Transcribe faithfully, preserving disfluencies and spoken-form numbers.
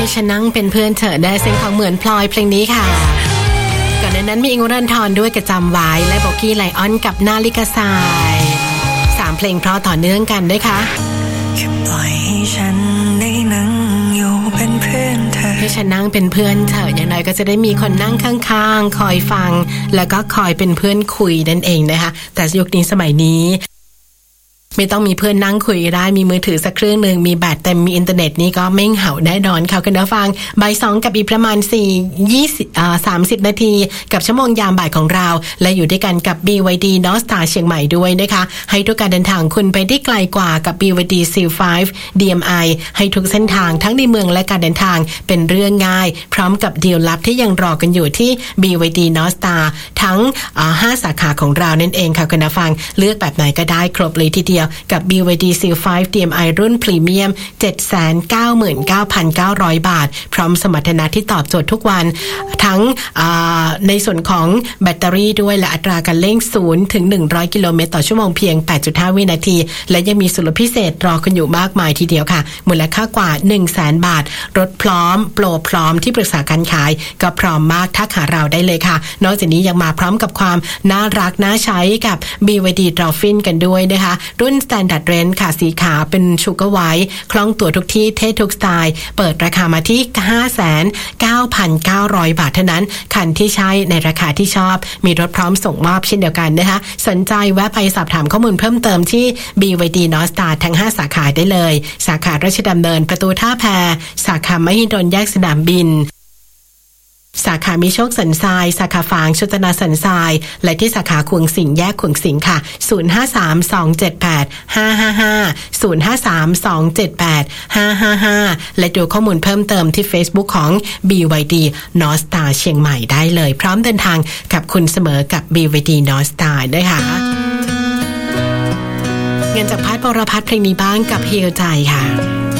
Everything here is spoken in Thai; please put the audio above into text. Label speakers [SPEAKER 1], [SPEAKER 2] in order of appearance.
[SPEAKER 1] ให้ฉันนั่งเป็นเพื่อนเธอได้เสียงของเหมือนพลอยเพลงนี้ค่ะก่อนหน้านั้นมีอิงค์วรันธรด้วยกับจำไว้และโบกี้ไลออนกับนาฬิกาทรายสามเพลงเพราะต่อเนื่องกันด้วยค่ะ
[SPEAKER 2] แค่ปล่อยให้ฉันได้นั่งอยู่เป็นเพื่อนเธอ
[SPEAKER 1] ให้ฉันนั่งเป็นเพื่อนเธออย่างน้อยก็จะได้มีคนนั่งข้างๆคอยฟังแล้วก็คอยเป็นเพื่อนคุยนั่นเองนะคะแต่ยุคนี้สมัยนี้ไม่ต้องมีเพื่อนนั่งคุยได้มีมือถือสักเครื่องนึงมีแบตเต็มมีอินเทอร์เน็ตนี่ก็ไม่เหงาแน่นอนค่ะคุณผู้ฟังบ่ายสองกับอีกประมาณสี่ ยี่สิบอ่าสามสิบนาทีกับชั่วโมงยามบ่ายของเราและอยู่ด้วยกันกับ บี วาย ดี North Star เชียงใหม่ด้วยนะคะให้ทุกการเดินทางคุณไปได้ไกลกว่ากับ บี วาย ดี ซี ไฟว์ ดี เอ็ม ไอ ให้ทุกเส้นทางทั้งในเมืองและการเดินทางเป็นเรื่องง่ายพร้อมกับดีลลับที่ยังรอกันอยู่ที่ บี วาย ดี North Star ทั้งอ่าห้าสาขาของเรานั่นเองค่ะคุณผู้ฟังเลือกแบบไหนก็ได้ครบเลยทีเดียวกับ บี วาย ดี ซี ไฟว์ ดี เอ็ม ไอ รุ่นพรีเมียม เจ็ดแสนเก้าหมื่นเก้าพันเก้าร้อย บาทพร้อมสมรรถนะที่ตอบโจทย์ทุกวันทั้งในส่วนของแบตเตอรี่ด้วยและอัตราการเร่งศูนย์ถึงหนึ่งร้อยกิโลเมตรต่อชั่วโมงเพียง แปดจุดห้า วินาทีและยังมีส่วนลดพิเศษรอคุณอยู่มากมายทีเดียวค่ะมูลค่ากว่า หนึ่งแสน บาทรถพร้อมโปรพร้อมที่ปรึกษาการขายก็พร้อมมากทักหาเราได้เลยค่ะนอกจากนี้ยังมาพร้อมกับความน่ารักน่าใช้กับ บี วาย ดี Dolphin กันด้วยนะคะรุ่น Standard Range ค่ะสีขาวเป็นชูเกอร์ไวท์คล่องตัวทุกที่เท่ทุกสไตล์เปิดราคามาที่ ห้าแสนเก้าพันเก้าร้อย บาทเท่านั้นคันที่ใช้ในราคาที่ชอบมีรถพร้อมส่งมอบเช่นเดียวกันนะคะสนใจแวะไปสอบถามข้อมูลเพิ่มเติมที่ บี วาย ดี North Star ทั้งห้าสาขาได้เลยสาขาราชดำเนินประตูท่าแพสาขามหิดลแยกสนามบินสาขามิโชคสันทรายสาขาฝางชุตนาสันทรายและที่สาขาขวงสิงแยกขวงสิงค่ะศูนย์ ห้า สาม สอง เจ็ด แปด ห้า ห้า ห้า ศูนย์ ห้า สาม สอง เจ็ด แปด ห้า ห้า ห้าและดูข้อมูลเพิ่มเติมที่ Facebook ของ บี วาย ดี North Star เชียงใหม่ได้เลยพร้อมเดินทางกับคุณเสมอกับ บี วาย ดี North Star ด้วยค่ะเงินจากพัฒน์ปรพัฒน์เพลงนี้บ้างกับเฮียใจค่ะ